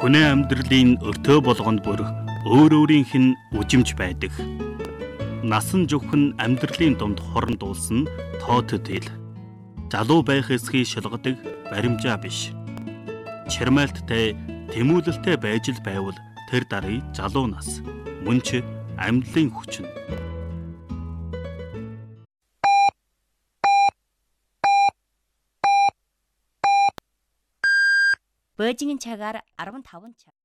Хүнээ амьдралын өртөө болгонд бүр өөр өөрийнх нь үжимж байдаг. Насан зөвхөн амьдралын дунд хорон дуулсан тооцод хэл. Залуу байх эсхийг шалгадаг баримжаа биш. Чармайлттай, тэмүүлэлтэй байж л байвал тэр дарыг залуу нас. Мөн ч амьдлын хүчин. Бөөжингийн цагаар 15 цаг.